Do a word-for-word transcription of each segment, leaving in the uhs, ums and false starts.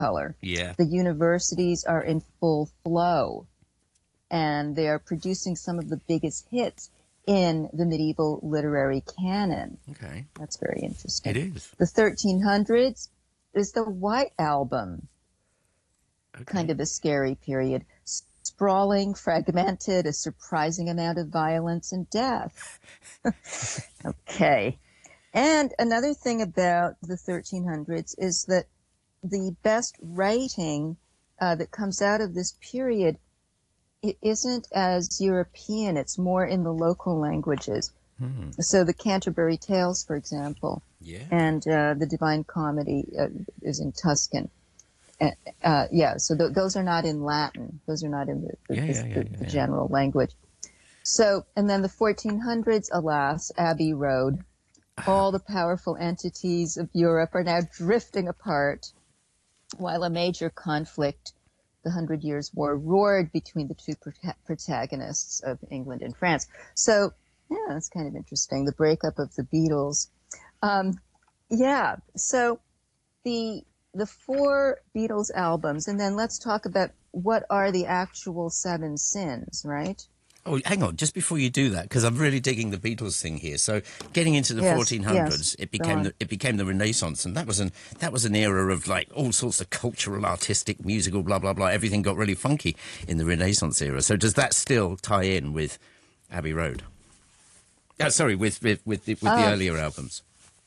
color. Yeah. The universities are in full flow, and they are producing some of the biggest hits in the medieval literary canon. Okay. That's very interesting. It is. The thirteen hundreds is the White Album, Okay. kind of a scary period. Sprawling, fragmented, a surprising amount of violence and death. Okay. And another thing about the thirteen hundreds is that the best writing uh, that comes out of this period, it isn't as European. It's more in the local languages. Hmm. So the Canterbury Tales, for example, Yeah. and uh, the Divine Comedy uh, is in Tuscan. Uh, uh, yeah, so th- those are not in Latin. Those are not in the, the, Yeah, the, yeah, yeah, the, yeah, the yeah. general language. So, and then the fourteen hundreds, alas, Abbey Road. All the powerful entities of Europe are now drifting apart, while a major conflict, the Hundred Years' War, roared between the two prota- protagonists of England and France. So, yeah, that's kind of interesting. The breakup of the Beatles. Um, yeah, so the the four Beatles albums, and then let's talk about what are the actual seven sins, right? Oh, hang on, just before you do that, because I'm really digging the Beatles thing here. So, getting into the Yes, fourteen hundreds, yes, it go became on. the, it became the Renaissance, and that was an that was an era of like all sorts of cultural, artistic, musical, blah blah blah. Everything got really funky in the Renaissance era. So, does that still tie in with Abbey Road? Uh, sorry, with with with the, with the Uh, earlier albums.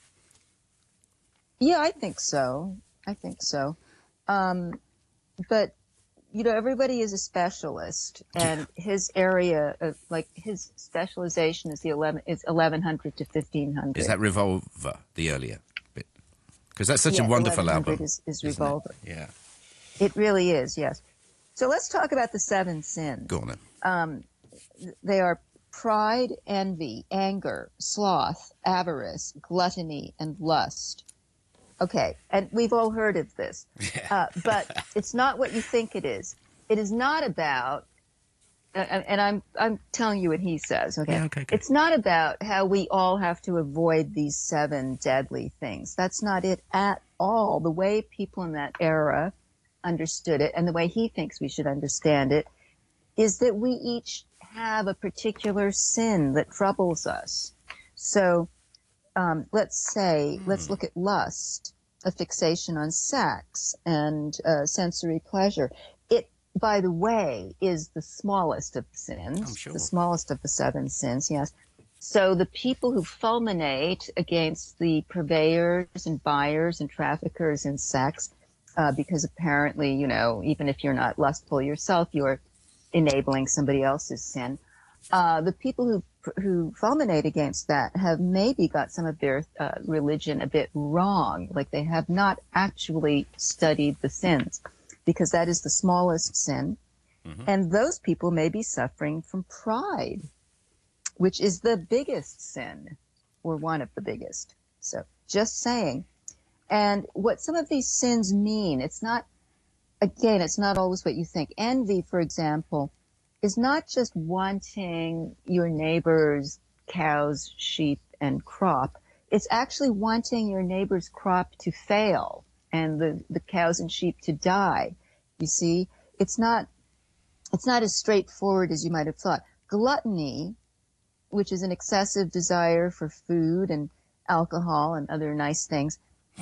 Yeah, I think so. I think so. Um, but, you know, everybody is a specialist, and his area of, like, his specialization is the eleven is eleven hundred to fifteen hundred. Is that Revolver the earlier bit? Because that's such Yeah, a wonderful eleven hundred album. is, is isn't it? Revolver. Yeah. It really is, yes. So let's talk about the seven sins. Go on then. Um, they are pride, envy, anger, sloth, avarice, gluttony, and lust. Okay, and we've all heard of this, uh, but it's not what you think it is. It is not about, uh, and I'm I'm telling you what he says. Okay, Yeah, okay, okay. It's not about how we all have to avoid these seven deadly things. That's not it at all. The way people in that era understood it, and the way he thinks we should understand it, is that we each have a particular sin that troubles us. So. Um, let's say, mm. let's look at lust, a fixation on sex and uh, sensory pleasure. It, by the way, is the smallest of sins, I'm sure. the smallest of the seven sins, yes. So the people who fulminate against the purveyors and buyers and traffickers in sex, uh, because apparently, you know, even if you're not lustful yourself, you're enabling somebody else's sin. Uh, the people who who fulminate against that have maybe got some of their uh, religion a bit wrong, like they have not actually studied the sins, because that is the smallest sin. Mm-hmm. And those people may be suffering from pride, which is the biggest sin, or one of the biggest. So just saying. And what some of these sins mean, it's not, again, it's not always what you think. Envy, for example, is not just wanting your neighbor's cows, sheep, and crop. It's actually wanting your neighbor's crop to fail and the, the cows and sheep to die. You see, it's not, it's not as straightforward as you might have thought. Gluttony, which is an excessive desire for food and alcohol and other nice things,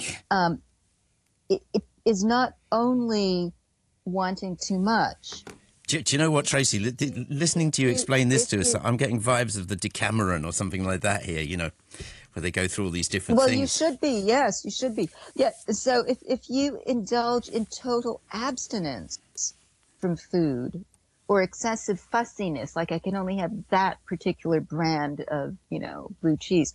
um, it, it is not only wanting too much. Do, do you know what, Tracy? L- listening to you explain this to us, I'm getting vibes of the Decameron or something like that here, you know, where they go through all these different well, things. Well, you should be, yes, you should be. Yeah, so if, if you indulge in total abstinence from food or excessive fussiness, like I can only have that particular brand of, you know, blue cheese,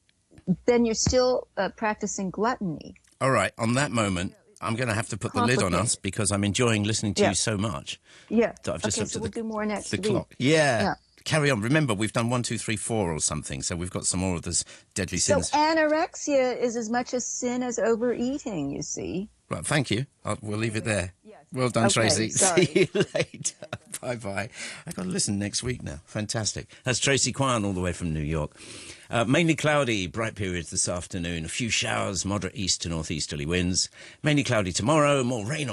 then you're still uh, practicing gluttony. All right, on that moment, I'm going to have to put the lid on us because I'm enjoying listening to yeah. you so much. Yeah. That I've just okay, looked so at we'll the, do more next the week. clock. Yeah. yeah. Carry on. Remember, we've done one, two, three, four or something, so we've got some more of this deadly so sins. So anorexia is as much a sin as overeating, you see. Right, thank you. I'll, we'll leave it there. Yes. Well done, okay, Tracy. Sorry. See you later. Bye. Bye-bye. I've got to listen next week now. Fantastic. That's Tracy Kwan all the way from New York. Uh, mainly cloudy, bright periods this afternoon. A few showers, moderate east to northeasterly winds. Mainly cloudy tomorrow, more rain on